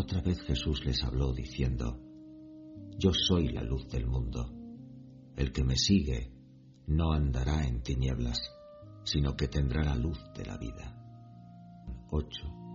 Otra vez Jesús les habló diciendo: Yo soy la luz del mundo. El que me sigue no andará en tinieblas, sino que tendrá la luz de la vida. 8.